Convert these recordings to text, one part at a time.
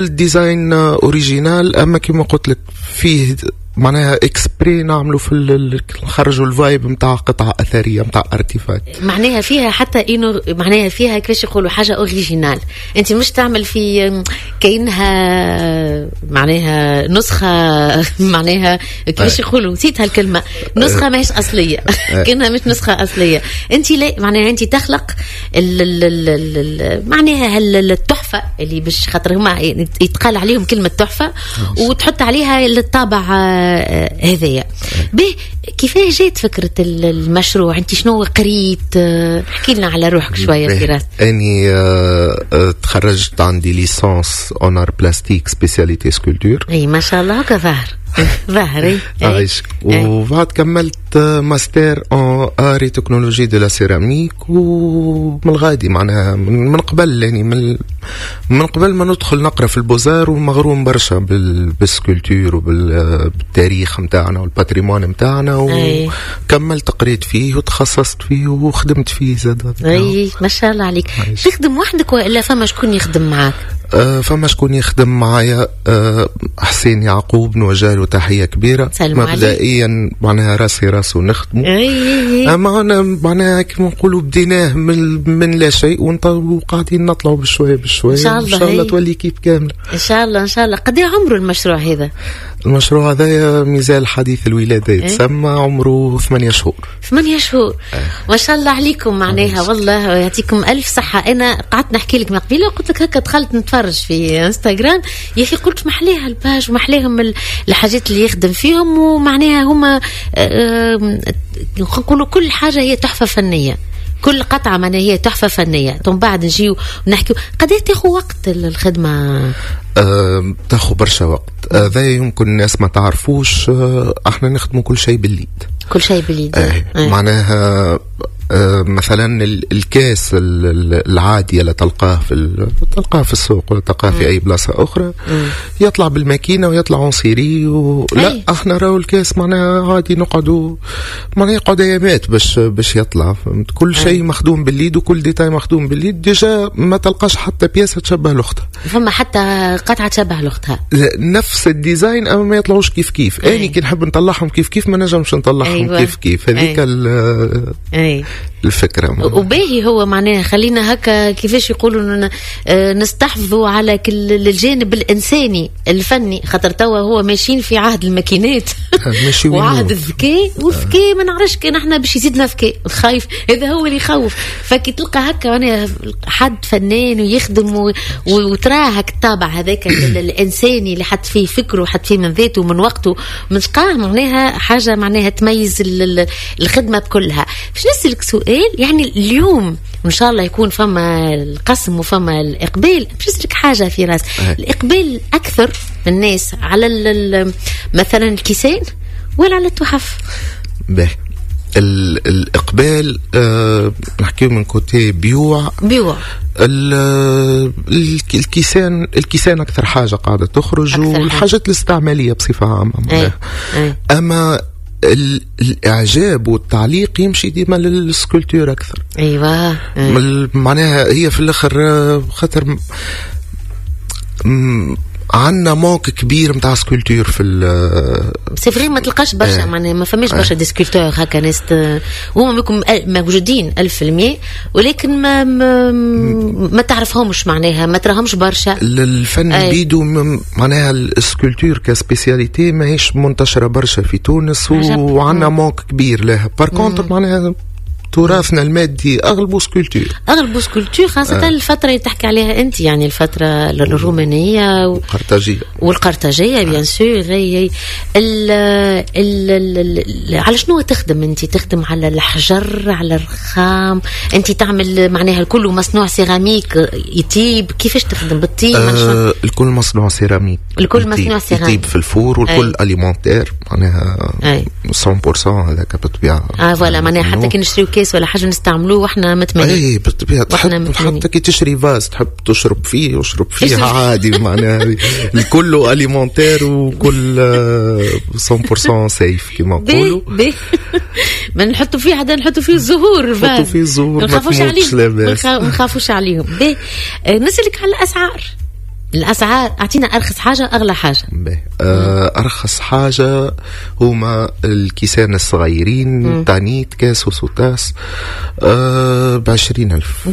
الديزاين اوريجينال، اما كما قلت لك فيه معناها اكسبري نعملوا في نخرجوا الفايب نتاع قطعه اثريه نتاع ارتيفاكت، معناها فيها حتى انه معناها فيها كيفاش يقولوا حاجه اوريجينال. انت مش تعمل في كأنها معناها نسخه معناها كيفاش يقولوا، نسيت هالكلمه، نسخه ماهيش اصليه كأنها مش نسخه اصليه. انت لا معناها انت تخلق معناها التحفه اللي باش خاطر هما يتقال عليهم كلمه تحفه وتحط عليها الطابع هذايا. به كيفاش جات فكرة المشروع؟ انت شنو قريت؟ احكي لنا على روحك شوية فراس. اني تخرجت عندي ليسانس اونر بلاستيك سبيسياليتي سكولتور. اي ما شاء الله هكا ظاهر عايش. وبعد كملت ماستر ان اري تكنولوجي دو لا سيراميك، ومن الغادي معناها من قبل يعني من قبل ما ندخل نقرا في البوزار، ومغروم برشا بالسكولتور وبالتاريخ نتاعنا والباتريمون نتاعنا، وكملت قريت فيه وتخصصت فيه وخدمت فيه زاد. اي ما شاء الله عليك. تخدم وحدك ولا فما شكون يخدم معاك؟ فما شكون يخدم معايا. حسين يعقوب نوجه له تحيه كبيره. مبدئيا معناها راسي راسه نخدمه. معناها كما نقولوا بديناه من لا شيء وقاعدين نطلعوا بشويه بشويه. ان شاء الله تولي كيف كامله. ان شاء الله ان شاء الله. قد ايه عمره المشروع هذا؟ المشروع هذا مازال حديث الولاده يتسمى، عمره 8 شهور. 8 شهور ما شاء الله عليكم. معناها والله يعطيكم الف صحه. انا قعدت نحكي لك من قبيله وقلت لك هكا دخلت نتفرج في انستغرام يا اخي، قلت محليها الباج ومحليهم الحاجات اللي يخدم فيهم، ومعناها هما نقولوا كل حاجه هي تحفه فنيه، كل قطعه معناها هي تحفه فنيه. ثم بعد نجيو ونحكيو قد ايه تاخذ وقت الخدمه؟ تاخذ برشا وقت. هذا يمكن الناس ما تعرفوش. احنا نخدموا كل شيء باليد. كل شيء باليد. معناها مثلا الكاس العادي اللي تلقاه في السوق ولا تلقاه في اي بلاصه اخرى يطلع بالماكينه ويطلع اون سيري لا احنا راهو الكاس معناها عادي نقعدوا معناها يقعد ايامات باش يطلع. كل شيء مخدوم باليد وكل ديتاي مخدوم باليد. ديجا ما تلقاش حتى بياسه تشبه لاختها، فما حتى قطعه تشبه لاختها نفس الديزاين اما ما يطلعوش كيف. اني كي نحب نطلعهم كيف ما نجمش نطلعهم كيف. هذيك الفكرة. وباهي هو معناها خلينا هكا كيفاش يقولوا نستحفظوا على كل الجانب الإنساني الفني، خاطر توا هو ماشيين في عهد الماكينات وعهد الذكاء، والذكاء ما نعرفش كان احنا باش يزيدنا ذكاء خايف. هذا هو اللي يخوف. فكي تلقى هكا معناها حد فنان ويخدم وتراه هك الطابع هذاك الإنساني اللي حط فيه فكره وحط فيه من ذاته ومن وقته من تلقاه معناها حاجة معناها تميز الخدمة بكلها. باش نسألك سؤال، يعني اليوم ان شاء الله يكون فما القسم وفما الاقبال، باش نسألك حاجه في راس الاقبال اكثر من الناس على مثلا الكيسان ولا على التحف؟ به الاقبال نحكي من كوتي بيوع الكيسان اكثر حاجه قاعده تخرج، والحاجات الاستعماليه بصفه عامه. اما الإعجاب والتعليق يمشي ديما للسكولتور أكثر. أيوة. معناها هي في الآخر خاطر عندنا موك كبير متاع سكولتور في سفري ما تلقاش برشا معناها ما فماش برشا دي سكولتور هكا ناس هما بيكون موجودين 100%، ولكن ما تعرفهمش معناها ما تراهمش برشا. الفن بيدو معناها السكولتور كسبيسياليتي ماهيش منتشرة برشا في تونس، وعندنا موك كبير لها. باركونتر معناها تراثنا المادي أغلبه سكولتور خاصة الفترة اللي تحكي عليها أنت، يعني الفترة الرومانية والقرطاجية بيان سور. على شنو تخدم أنت؟ تخدم على الحجر على الرخام؟ أنت تعمل معناها الكل مصنوع سيراميك يطيب؟ كيفاش تخدم بالطيب؟ الكل مصنوع سيراميك. يطيب في الفور، والكل أليمونتير معناها 100% هذاك بالطبيعة. فوالا معناها حتى كي نشريو كيس ولا حاجه نستعملوه واحنا متمنين. بالطبيعه حتى كي تشري فاز تحب تشرب فيه عادي. معناها الكل اليمونتير وكل 100% سيف كما نقولوا. ما نحطوا فيه حدا نحطوا فيه الزهور، ما نخافوش عليهم. نسألك على الاسعار. الأسعار أعطينا أرخص حاجة أغلى حاجة. أرخص حاجة هما الكيسان الصغيرين تانيت كاس وسوتاس ب20,000.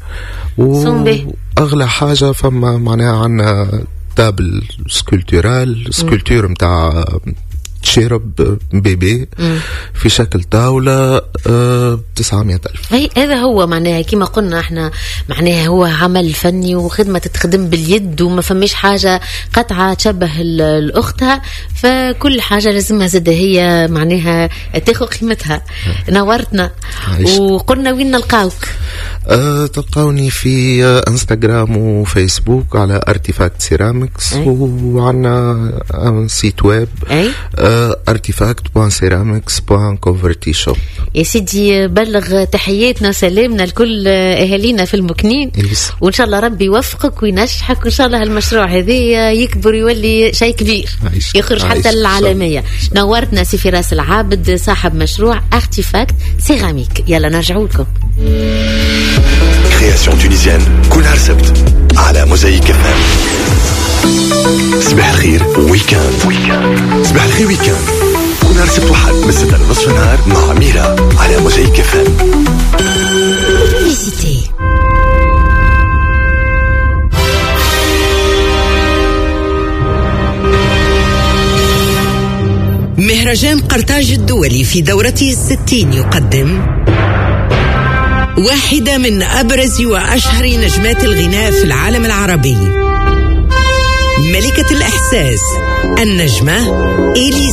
وأغلى حاجة فما معناها عنا تابل سكولتور متاع تشيرب بيبي في شكل طاولة 900,000. هذا هو معناها كما قلنا احنا، معناها هو عمل فني وخدمة تتخدم باليد وما فماش حاجة قطعة تشبه الأختها، فكل حاجة لازمها زاد هي معناها تاخذ قيمتها. نورتنا وقلنا وين نلقاوك؟ تلقاوني في انستغرام وفيسبوك على ارتيفاكت سيراميكس، وعنا سيت ويب artifact.ceramics.covertyshop. يا سيدي بلغ تحياتنا سلامنا لكل اهالينا في المكنين، وان شاء الله ربي يوفقك وينجحك، وان شاء الله المشروع هذا يكبر يولي شيء كبير يخرج حتى للعالميه. نورتنا سي فراس العابد صاحب مشروع ارتيفاكت سيراميك. يلا نرجعوا لكم. كرياسيون تونيزيان كل نهار سبت على موزايك FM. صباح الخير ويكاند. صباح الخير ويكاند كل نهار سبت وحد من 6 لنصف النهار مع ميرا على موزايك FM. مهرجان قرطاج الدولي في دورته 60 يقدم واحدة من أبرز وأشهر نجمات الغناء في العالم العربي، ملكة الإحساس النجمة إليزا.